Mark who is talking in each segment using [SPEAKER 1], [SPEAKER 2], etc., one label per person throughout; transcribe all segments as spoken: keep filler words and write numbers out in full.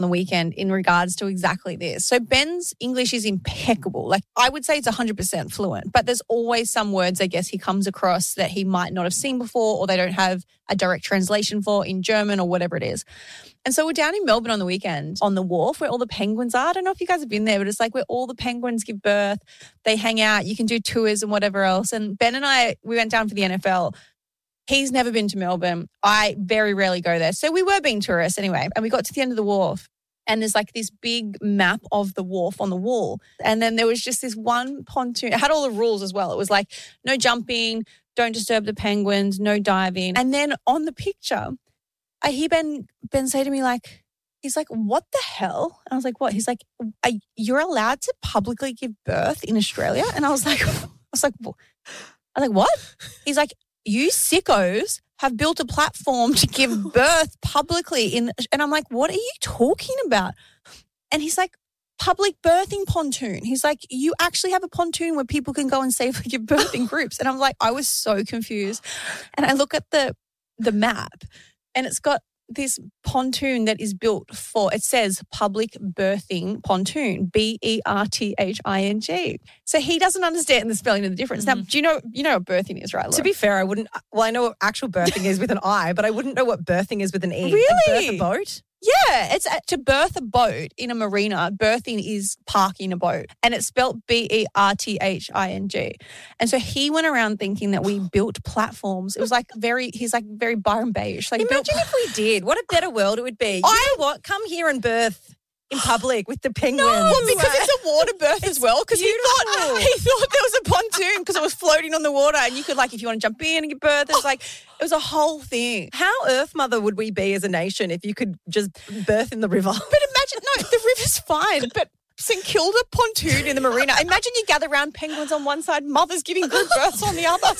[SPEAKER 1] the weekend in regards to exactly this. So Ben's English is impeccable. Like I would say it's one hundred percent fluent, but there's always some words I guess he comes across that he might not have seen before or they don't have a direct translation for in German or whatever it is. And so we're down in Melbourne on the weekend on the wharf where all the penguins are. I don't know if you guys have been there, but it's like where all the penguins give birth. They hang out. You can do tours and whatever else. And Ben and I, we went down for the N F L. He's never been to Melbourne. I very rarely go there. So we were being tourists anyway. And we got to the end of the wharf and there's like this big map of the wharf on the wall. And then there was just this one pontoon. It had all the rules as well. It was like no jumping, don't disturb the penguins, no diving. And then on the picture, I hear Ben, Ben say to me like, he's like, what the hell? And I was like, what? He's like, are, you're allowed to publicly give birth in Australia? And I was like, I was like, I was like, what? He's like, you sickos have built a platform to give birth publicly in, and I'm like, what are you talking about? And he's like, public birthing pontoon. He's like, you actually have a pontoon where people can go and safely give birth in groups. And I'm like, I was so confused. And I look at the the map and it's got this pontoon that is built for, it says public birthing pontoon, B E R T H I N G. So he doesn't understand the spelling of the difference. Mm-hmm. Now, do you know you know what birthing is, right, Laura?
[SPEAKER 2] To be fair, I wouldn't, well, I know what actual birthing is with an I, but I wouldn't know what birthing is with an E.
[SPEAKER 1] Really?
[SPEAKER 2] Birth a boat?
[SPEAKER 1] Yeah, it's uh, to berth a boat in a marina. Berthing is parking a boat, and it's spelled B E R T H I N G. And so he went around thinking that we built platforms. It was like very, he's like very Byron Bayish. Like
[SPEAKER 2] imagine
[SPEAKER 1] built,
[SPEAKER 2] if we did. What a better world it would be. You
[SPEAKER 1] I,
[SPEAKER 2] know what? Come here and birth in public with the penguins.
[SPEAKER 1] No, because it's a water birth as well. Because he thought he thought there was a pontoon because it was floating on the water, and you could like if you want to jump in and give birth. It was like it was a whole thing.
[SPEAKER 2] How Earth Mother would we be as a nation if you could just birth in the river?
[SPEAKER 1] But imagine, no, the river's fine, but St Kilda pontoon in the marina. Imagine you gather around penguins on one side, mothers giving group births on the other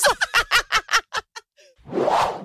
[SPEAKER 1] side.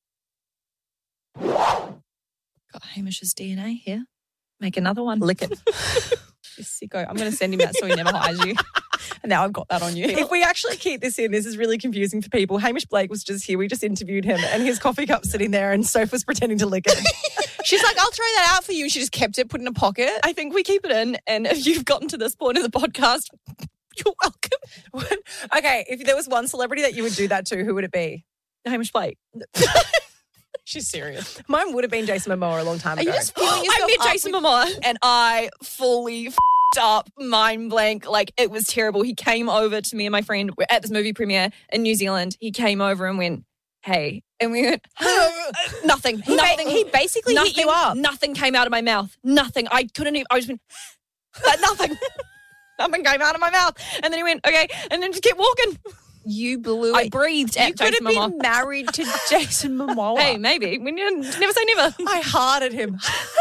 [SPEAKER 3] Got Hamish's D N A here. Make another one.
[SPEAKER 2] Lick it.
[SPEAKER 1] You sicko. I'm going to send him that so he never hires you. And now I've got that on you.
[SPEAKER 2] If we actually keep this in, this is really confusing for people. Hamish Blake was just here. We just interviewed him and his coffee cup's sitting there and Soph was pretending to lick it.
[SPEAKER 1] She's like, I'll throw that out for you. She just kept it, put it in a pocket.
[SPEAKER 3] I think we keep it in. And if you've gotten to this point of the podcast, you're welcome.
[SPEAKER 2] Okay, if there was one celebrity that you would do that to, who would it be?
[SPEAKER 3] Hamish Blake.
[SPEAKER 1] She's serious.
[SPEAKER 2] Mine would have been Jason Momoa a long time
[SPEAKER 1] Are
[SPEAKER 2] ago.
[SPEAKER 1] you just feeling yourself
[SPEAKER 3] I met
[SPEAKER 1] up
[SPEAKER 3] Jason
[SPEAKER 1] with-
[SPEAKER 3] Momoa and I fully f***ed up, mind blank. Like, it was terrible. He came over to me and my friend we're at this movie premiere in New Zealand. He came over and went, hey. And we went, nothing.
[SPEAKER 1] He,
[SPEAKER 3] nothing.
[SPEAKER 1] ba- he basically
[SPEAKER 3] nothing,
[SPEAKER 1] hit you up.
[SPEAKER 3] Nothing came out of my mouth. Nothing. I couldn't even, I was been, like, nothing. Nothing came out of my mouth. And then he went, okay. And then just kept walking.
[SPEAKER 1] You blew
[SPEAKER 3] I
[SPEAKER 1] it.
[SPEAKER 3] breathed
[SPEAKER 1] You
[SPEAKER 3] at
[SPEAKER 1] could
[SPEAKER 3] Jason
[SPEAKER 1] have
[SPEAKER 3] Momoa.
[SPEAKER 1] been married to Jason Momoa.
[SPEAKER 3] Hey, maybe. We never, never say never.
[SPEAKER 2] I hearted him.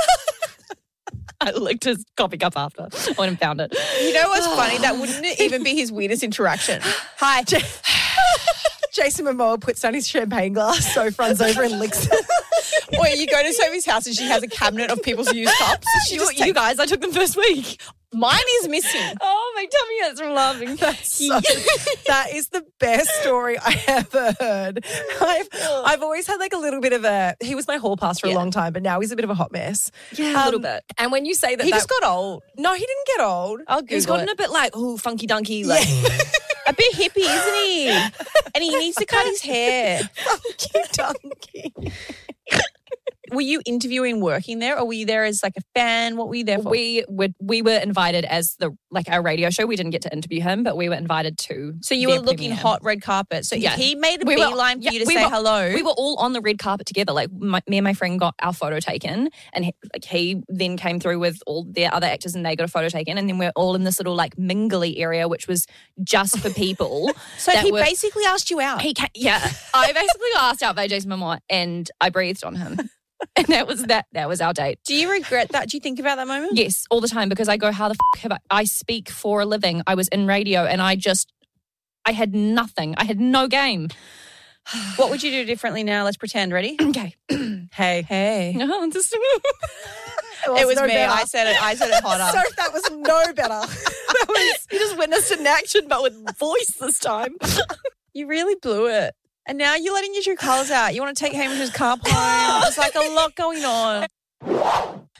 [SPEAKER 3] I licked his coffee cup after. I went and found it.
[SPEAKER 1] You know what's funny? That wouldn't even be his weirdest interaction. Hi.
[SPEAKER 2] Jason Momoa puts down his champagne glass, Soph runs over and licks it.
[SPEAKER 1] Or you go to Sophie's house and she has a cabinet of people's used cups. She
[SPEAKER 3] You,
[SPEAKER 1] just
[SPEAKER 3] you
[SPEAKER 1] takes-
[SPEAKER 3] guys, I took them first week.
[SPEAKER 1] Mine is missing.
[SPEAKER 3] Oh, my tummy hurts from laughing.
[SPEAKER 2] That's so, that is the best story I ever heard. I've, I've always had like a little bit of a, he was my hall pass for
[SPEAKER 3] Yeah.
[SPEAKER 2] a long time, but now he's a bit of a hot mess.
[SPEAKER 3] Yeah, a little
[SPEAKER 2] Um,
[SPEAKER 3] bit.
[SPEAKER 2] And when you say that,
[SPEAKER 1] He
[SPEAKER 2] that-
[SPEAKER 1] just got old.
[SPEAKER 2] no, he didn't get old.
[SPEAKER 1] I'll Google
[SPEAKER 3] He's gotten
[SPEAKER 1] it.
[SPEAKER 3] a bit like, oh, funky dunky. Like,
[SPEAKER 1] A bit hippie, isn't he? And he needs to cut his hair.
[SPEAKER 2] Funky donkey.
[SPEAKER 1] Were you interviewing working there or were you there as like a fan? What were you there for?
[SPEAKER 3] we were we were invited as the like our radio show. We didn't get to interview him, but we were invited to.
[SPEAKER 1] so you
[SPEAKER 3] their
[SPEAKER 1] were looking
[SPEAKER 3] premiere.
[SPEAKER 1] hot red carpet. So
[SPEAKER 3] Yeah.
[SPEAKER 1] he made a
[SPEAKER 3] We were-
[SPEAKER 1] beeline for
[SPEAKER 3] yeah,
[SPEAKER 1] you to
[SPEAKER 3] we
[SPEAKER 1] say
[SPEAKER 3] were-
[SPEAKER 1] hello.
[SPEAKER 3] We were all on the red carpet together. Like my, me and my friend got our photo taken, and he, like he then came through with all their other actors, and they got a photo taken, and then we're all in this little like mingly area, which was just for people.
[SPEAKER 1] so
[SPEAKER 3] that
[SPEAKER 1] he
[SPEAKER 3] were-
[SPEAKER 1] basically asked you out.
[SPEAKER 3] He came, yeah, I basically got asked out by Jason Momoa, and I breathed on him, and that was that. That was our date.
[SPEAKER 1] Do you regret that? Do you think about that moment?
[SPEAKER 3] Yes, all the time, because I go, how the f- have I? I speak for a living. I was in radio, and I just, I had nothing. I had no game.
[SPEAKER 1] What would you do differently now? Let's pretend. Ready?
[SPEAKER 3] Okay.
[SPEAKER 2] Hey.
[SPEAKER 1] Hey.
[SPEAKER 3] No, just,
[SPEAKER 1] It was
[SPEAKER 2] no
[SPEAKER 1] me.
[SPEAKER 2] better.
[SPEAKER 1] I said it. I said it hotter.
[SPEAKER 2] Soph, that was no better. That was,
[SPEAKER 3] you just witnessed an action, but with voice this time.
[SPEAKER 1] You really blew it. And now you're letting your true colours out. You want to take Hamish's cup home. There's like a lot going on.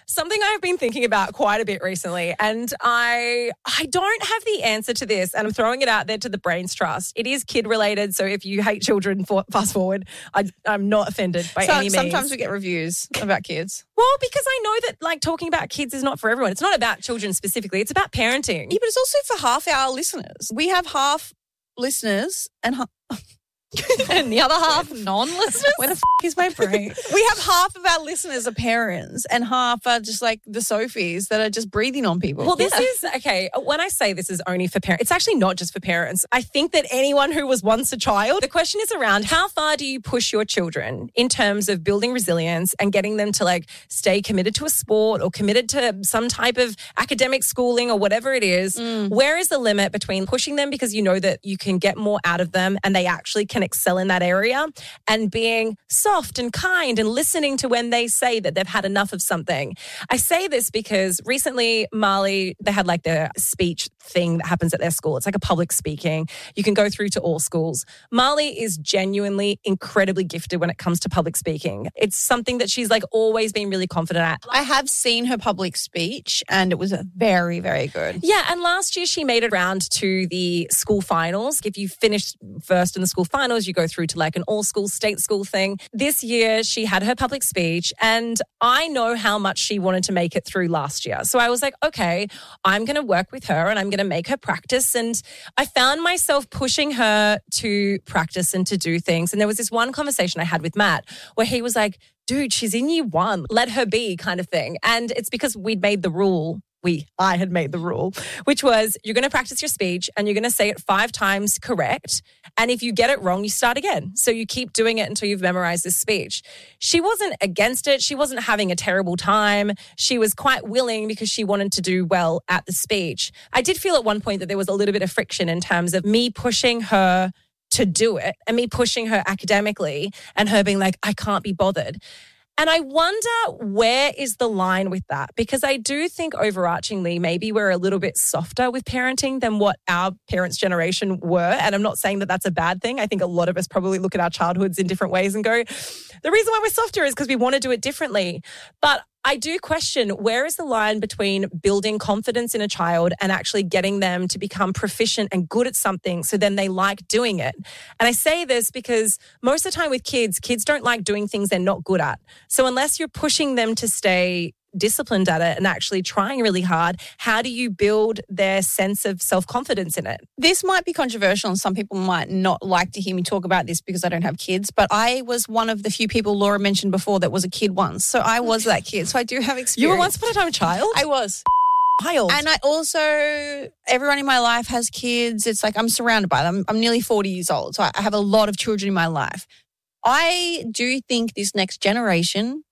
[SPEAKER 2] something I've been thinking about quite a bit recently, and I I don't have the answer to this, and I'm throwing it out there to the Brains Trust. It is kid related, so if you hate children, for, fast forward. I, I'm not offended by
[SPEAKER 1] So,
[SPEAKER 2] any means.
[SPEAKER 1] sometimes we get reviews about kids.
[SPEAKER 2] Well, because I know that like talking about kids is not for everyone. It's not about children specifically. It's about parenting.
[SPEAKER 1] Yeah, but it's also for half our listeners. We have half listeners and half...
[SPEAKER 3] And the other half non-listeners.
[SPEAKER 1] Where the f*** is my brain? We have half of our listeners are parents and half are just like the Sophies that are just breathing on people.
[SPEAKER 2] Well, this is, okay, when I say this is only for parents, it's actually not just for parents. I think that anyone who was once a child, the question is around how far do you push your children in terms of building resilience and getting them to like stay committed to a sport or committed to some type of academic schooling or whatever it is. Mm. Where is the limit between pushing them because you know that you can get more out of them and they actually can excel in that area, and being soft and kind and listening to when they say that they've had enough of something? I say this because recently Marley, they had like the speech thing that happens at their school. It's like a public speaking. You can go through to all schools. Marley is genuinely incredibly gifted when it comes to public speaking. It's something that she's like always been really confident at.
[SPEAKER 1] I have seen her public speech and it was very, very good.
[SPEAKER 2] Yeah, and last year she made it around to the school finals. If you finish first in the school finals, you go through to like an all-school state school thing. This year she had her public speech and I know how much she wanted to make it through last year. So I was like, okay, I'm going to work with her and I'm going to make her practice. And I found myself pushing her to practice and to do things. And there was this one conversation I had with Matt where he was like, dude, she's in year one, let her be, kind of thing. And it's because we'd made the rule. We, I had made the rule, which was you're going to practice your speech and you're going to say it five times correct. And if you get it wrong, you start again. So you keep doing it until you've memorized this speech. She wasn't against it. She wasn't having a terrible time. She was quite willing because she wanted to do well at the speech. I did feel at one point that there was a little bit of friction in terms of me pushing her to do it and me pushing her academically and her being like, I can't be bothered. And I wonder where is the line with that? Because I do think overarchingly, maybe we're a little bit softer with parenting than what our parents' generation were. And I'm not saying that that's a bad thing. I think a lot of us probably look at our childhoods in different ways and go, the reason why we're softer is because we want to do it differently. But I do question, where is the line between building confidence in a child and actually getting them to become proficient and good at something so then they like doing it? And I say this because most of the time with kids, kids don't like doing things they're not good at. So unless you're pushing them to stay disciplined at it and actually trying really hard, how do you build their sense of self-confidence in it?
[SPEAKER 1] This might be controversial and some people might not like to hear me talk about this because I don't have kids, but I was one of the few people Laura mentioned before that was a kid once. So I was that kid. So I do have experience.
[SPEAKER 2] You were once upon a time a child?
[SPEAKER 1] I was.
[SPEAKER 2] Wild.
[SPEAKER 1] And I also, everyone in my life has kids. It's like I'm surrounded by them. I'm nearly forty years old. So I have a lot of children in my life. I do think this next generation,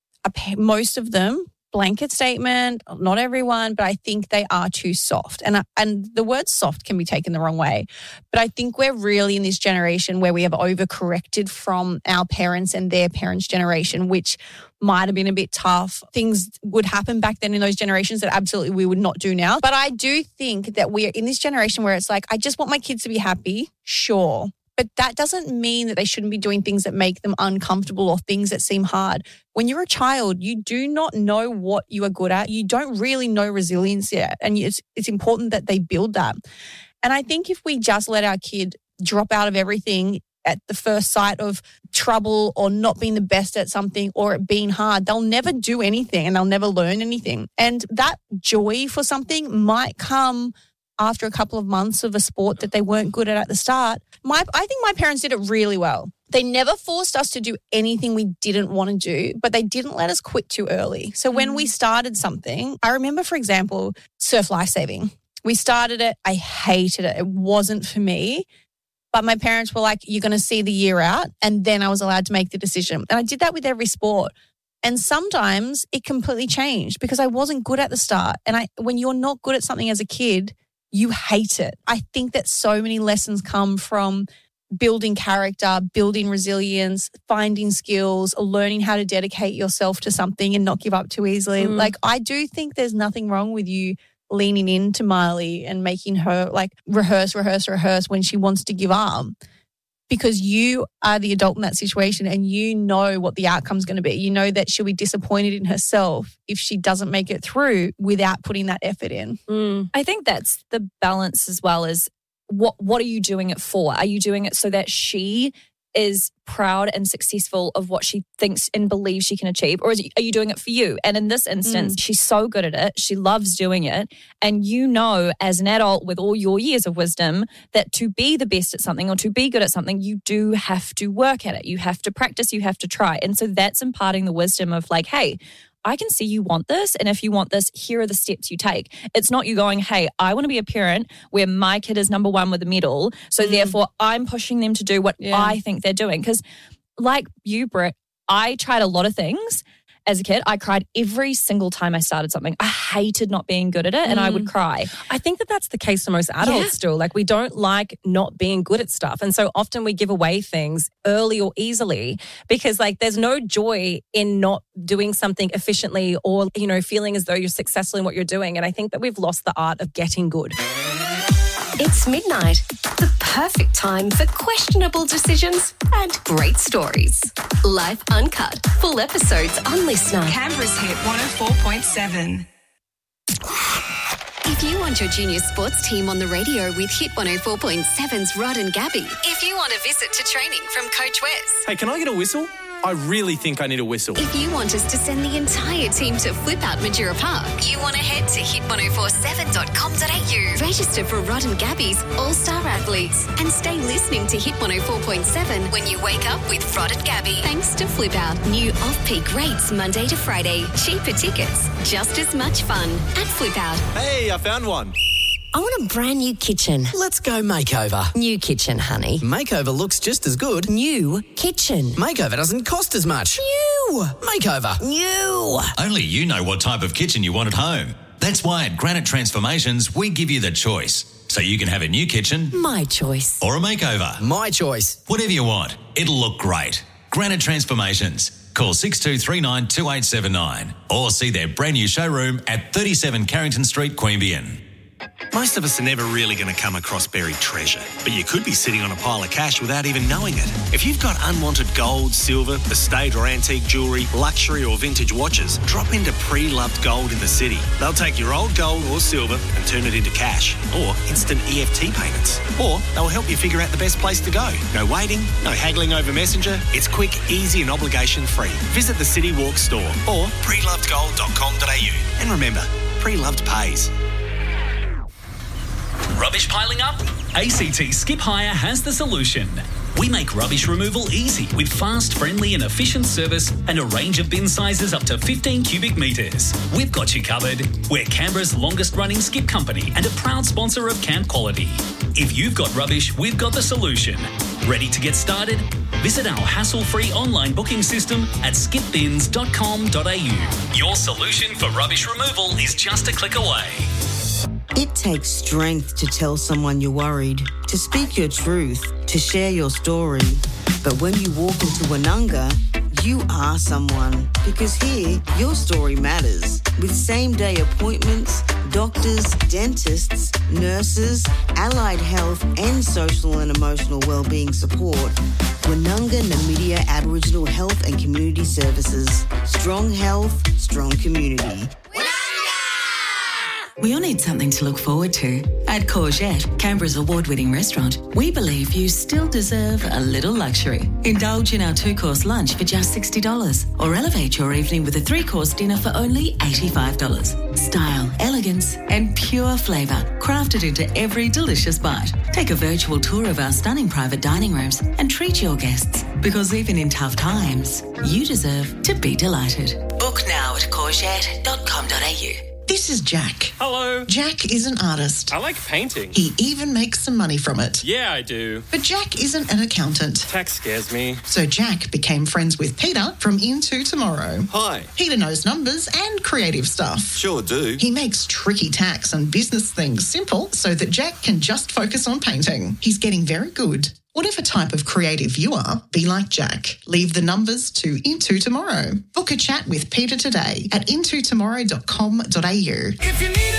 [SPEAKER 1] most of them, blanket statement, not everyone, but I think they are too soft. And and the word soft can be taken the wrong way. But I think we're really in this generation where we have overcorrected from our parents and their parents' generation, which might have been a bit tough. Things would happen back then in those generations that absolutely we would not do now. But I do think that we are in this generation where it's like, I just want my kids to be happy, sure. But that doesn't mean that they shouldn't be doing things that make them uncomfortable or things that seem hard. When you're a child, you do not know what you are good at. You don't really know resilience yet. And it's, it's important that they build that. And I think if we just let our kid drop out of everything at the first sight of trouble or not being the best at something or it being hard, they'll never do anything and they'll never learn anything. And that joy for something might come after a couple of months of a sport that they weren't good at at the start. My, I think my parents did it really well. They never forced us to do anything we didn't want to do, but they didn't let us quit too early. So when we started something, I remember, for example, surf lifesaving. We started it. I hated it. It wasn't for me. But my parents were like, you're going to see the year out. And then I was allowed to make the decision. And I did that with every sport. And sometimes it completely changed because I wasn't good at the start. And I, when you're not good at something as a kid, you hate it. I think that so many lessons come from building character, building resilience, finding skills, learning how to dedicate yourself to something and not give up too easily. Mm. Like, I do think there's nothing wrong with you leaning into Marley and making her like rehearse, rehearse, rehearse when she wants to give up. because you are the adult in that situation and you know what the outcome's going to be. You know that she'll be disappointed in herself if she doesn't make it through without putting that effort in.
[SPEAKER 2] Mm.
[SPEAKER 3] I think that's the balance as well as what what are you doing it for? Are you doing it so that she is proud and successful of what she thinks and believes she can achieve? Or is it, are you doing it for you? And in this instance, mm. she's so good at it. She loves doing it. And you know, as an adult with all your years of wisdom, that to be the best at something or to be good at something, you do have to work at it. You have to practice, you have to try. And so that's imparting the wisdom of like, hey, I can see you want this. And if you want this, here are the steps you take. It's not you going, hey, I want to be a parent where my kid is number one with a medal. So mm. therefore, I'm pushing them to do what yeah. I think they're doing. Because like you, Britt, I tried a lot of things. As a kid, I cried every single time I started something. I hated not being good at it and mm. I would cry.
[SPEAKER 2] I think that that's the case for most adults yeah. still. Like we don't like not being good at stuff. And so often we give away things early or easily because like there's no joy in not doing something efficiently or, you know, feeling as though you're successful in what you're doing. And I think that we've lost the art of getting good.
[SPEAKER 4] It's midnight, the perfect time for questionable decisions and great stories. Live Uncut, full episodes on Listener.
[SPEAKER 5] Canberra's Hit one oh four point seven.
[SPEAKER 4] If you want your junior sports team on the radio with Hit one oh four point seven's Rod and Gabby. If you want a visit to training from Coach Wes.
[SPEAKER 6] Hey, can I get a whistle? I really think I need a whistle.
[SPEAKER 4] If you want us to send the entire team to Flip Out Majura Park, you want to head to hit ten forty-seven dot com dot a u. Register for Rod and Gabby's All-Star Athletes and stay listening to Hit one oh four point seven when you wake up with Rod and Gabby. Thanks to Flip Out. New off-peak rates Monday to Friday. Cheaper tickets. Just as much fun at Flip Out.
[SPEAKER 6] Hey, I found one.
[SPEAKER 7] I want a brand new kitchen.
[SPEAKER 8] Let's go makeover.
[SPEAKER 7] New kitchen, honey.
[SPEAKER 8] Makeover looks just as good.
[SPEAKER 7] New kitchen.
[SPEAKER 8] Makeover doesn't cost as much.
[SPEAKER 7] New.
[SPEAKER 8] Makeover.
[SPEAKER 7] New.
[SPEAKER 9] Only you know what type of kitchen you want at home. That's why at Granite Transformations, we give you the choice. So you can have a new kitchen.
[SPEAKER 7] My choice.
[SPEAKER 9] Or a makeover.
[SPEAKER 8] My choice.
[SPEAKER 9] Whatever you want. It'll look great. Granite Transformations. Call six two three nine two eight seven nine or see their brand new showroom at thirty-seven Carrington Street, Queanbeyan.
[SPEAKER 10] Most of us are never really going to come across buried treasure, but you could be sitting on a pile of cash without even knowing it. If you've got unwanted gold, silver, estate or antique jewellery, luxury or vintage watches, drop into Pre-Loved Gold in the city. They'll take your old gold or silver and turn it into cash or instant E F T payments. Or they'll help you figure out the best place to go. No waiting, no haggling over Messenger. It's quick, easy and obligation-free. Visit the City Walk store or pre loved gold dot com dot a u. And remember, Pre-Loved pays.
[SPEAKER 11] Rubbish piling up? A C T Skip Hire has the solution. We make rubbish removal easy with fast, friendly and efficient service and a range of bin sizes up to fifteen cubic metres. We've got you covered. We're Canberra's longest running skip company and a proud sponsor of Camp Quality. If you've got rubbish, we've got the solution. Ready to get started? Visit our hassle-free online booking system at skip bins dot com dot a u. Your solution for rubbish removal is just a click away.
[SPEAKER 12] It takes strength to tell someone you're worried, to speak your truth, to share your story. But when you walk into Woononga, you are someone. Because here, your story matters. With same-day appointments, doctors, dentists, nurses, allied health and social and emotional wellbeing support, Woononga Namibia Aboriginal Health and Community Services. Strong health, strong community.
[SPEAKER 13] We all need something to look forward to. At Courgette, Canberra's award-winning restaurant, we believe you still deserve a little luxury. Indulge in our two-course lunch for just sixty dollars or elevate your evening with a three-course dinner for only eighty-five dollars. Style, elegance and pure flavour crafted into every delicious bite. Take a virtual tour of our stunning private dining rooms and treat your guests because even in tough times, you deserve to be delighted. Book now at courgette dot com dot a u.
[SPEAKER 14] This is Jack.
[SPEAKER 6] Hello.
[SPEAKER 14] Jack is an artist.
[SPEAKER 6] I like painting.
[SPEAKER 14] He even makes some money from it.
[SPEAKER 6] Yeah, I do.
[SPEAKER 14] But Jack isn't an accountant.
[SPEAKER 6] Tax scares me.
[SPEAKER 14] So Jack became friends with Peter from Into Tomorrow.
[SPEAKER 15] Hi.
[SPEAKER 14] Peter knows numbers and creative stuff.
[SPEAKER 15] Sure do.
[SPEAKER 14] He makes tricky tax and business things simple so that Jack can just focus on painting. He's getting very good. Whatever type of creative you are, be like Jack. Leave the numbers to Into Tomorrow. Book a chat with Peter today at into tomorrow dot com dot a u. If you need